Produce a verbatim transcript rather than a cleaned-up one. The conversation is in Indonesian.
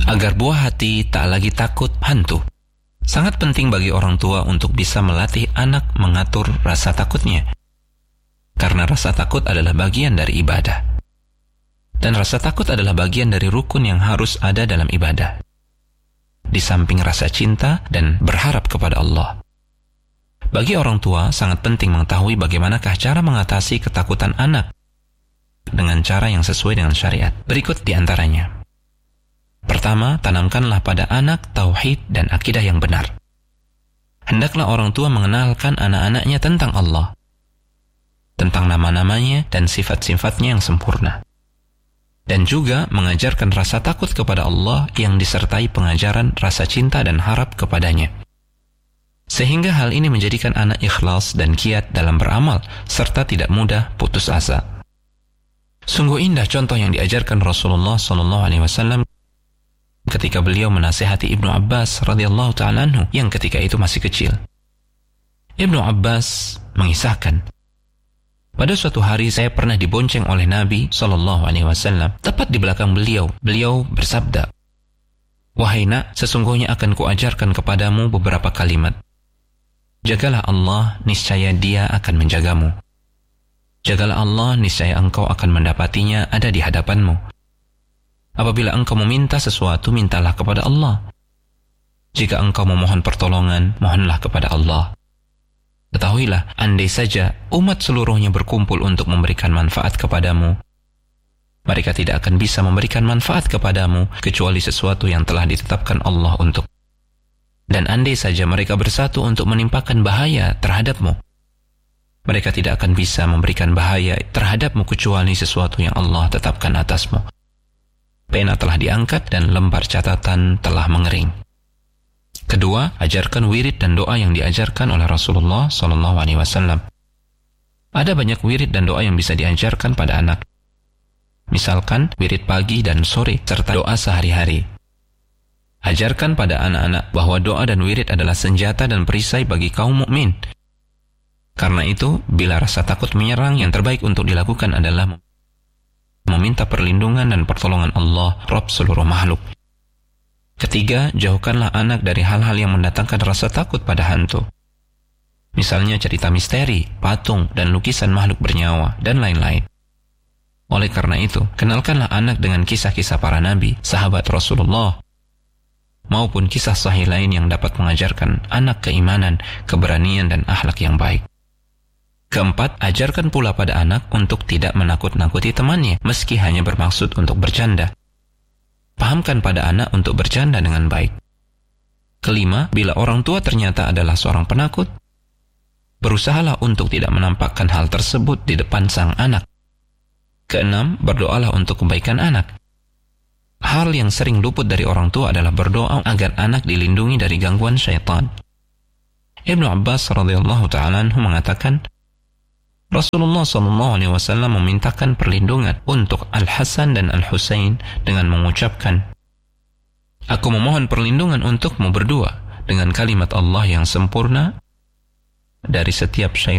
agar buah hati tak lagi takut hantu. Sangat penting bagi orang tua untuk bisa melatih anak mengatur rasa takutnya. Karena rasa takut adalah bagian dari ibadah. Dan rasa takut adalah bagian dari rukun yang harus ada dalam ibadah. Di samping rasa cinta dan berharap kepada Allah. Bagi orang tua, sangat penting mengetahui bagaimanakah cara mengatasi ketakutan anak dengan cara yang sesuai dengan syariat. Berikut di antaranya. Pertama, tanamkanlah pada anak tauhid dan akidah yang benar. Hendaklah orang tua mengenalkan anak-anaknya tentang Allah, tentang nama-namanya dan sifat-sifatnya yang sempurna. Dan juga mengajarkan rasa takut kepada Allah yang disertai pengajaran rasa cinta dan harap kepadanya. Sehingga hal ini menjadikan anak ikhlas dan giat dalam beramal, serta tidak mudah putus asa. Sungguh indah contoh yang diajarkan Rasulullah shallallahu alaihi wasallam ketika beliau menasihati Ibnu Abbas radhiyallahu ta'ala anhu yang ketika itu masih kecil. Ibnu Abbas mengisahkan, pada suatu hari saya pernah dibonceng oleh Nabi shallallahu alaihi wasallam. Tepat di belakang beliau, beliau bersabda, "Wahai nak, sesungguhnya akan kuajarkan kepadamu beberapa kalimat. Jagalah Allah, niscaya Dia akan menjagamu. Jagalah Allah, niscaya engkau akan mendapatinya ada di hadapanmu. Apabila engkau meminta sesuatu, mintalah kepada Allah. Jika engkau memohon pertolongan, mohonlah kepada Allah. Ketahuilah, andai saja umat seluruhnya berkumpul untuk memberikan manfaat kepadamu, mereka tidak akan bisa memberikan manfaat kepadamu kecuali sesuatu yang telah ditetapkan Allah untuk. Dan andai saja mereka bersatu untuk menimpakan bahaya terhadapmu, mereka tidak akan bisa memberikan bahaya terhadapmu kecuali sesuatu yang Allah tetapkan atasmu. Pena telah diangkat dan lembar catatan telah mengering." Kedua, ajarkan wirid dan doa yang diajarkan oleh Rasulullah shallallahu alaihi wasallam. Ada banyak wirid dan doa yang bisa diajarkan pada anak. Misalkan wirid pagi dan sore serta doa sehari-hari. Ajarkan pada anak-anak bahwa doa dan wirid adalah senjata dan perisai bagi kaum mukmin. Karena itu, bila rasa takut menyerang, yang terbaik untuk dilakukan adalah meminta perlindungan dan pertolongan Allah, Rabb seluruh makhluk. Ketiga, jauhkanlah anak dari hal-hal yang mendatangkan rasa takut pada hantu. Misalnya cerita misteri, patung, dan lukisan makhluk bernyawa, dan lain-lain. Oleh karena itu, kenalkanlah anak dengan kisah-kisah para nabi, sahabat Rasulullah, maupun kisah sahih lain yang dapat mengajarkan anak keimanan, keberanian, dan akhlak yang baik. Keempat, ajarkan pula pada anak untuk tidak menakut-nakuti temannya, meski hanya bermaksud untuk bercanda. Pahamkan pada anak untuk bercanda dengan baik. Kelima, bila orang tua ternyata adalah seorang penakut, berusahalah untuk tidak menampakkan hal tersebut di depan sang anak. Keenam, berdoalah untuk kebaikan anak. Hal yang sering luput dari orang tua adalah berdoa agar anak dilindungi dari gangguan syaitan. Ibnu Abbas radhiyallahu ta'ala anhu mengatakan, Rasulullah shallallahu alaihi wasallam memintakan perlindungan untuk Al-Hasan dan Al-Husain dengan mengucapkan, "Aku memohon perlindungan untukmu berdua dengan kalimat Allah yang sempurna dari setiap syaitan